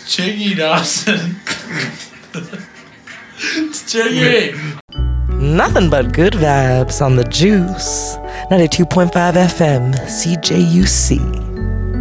Chingy Dawson. It's Chingy. Nothing but good vibes on the juice. 92.5 FM, CJUC.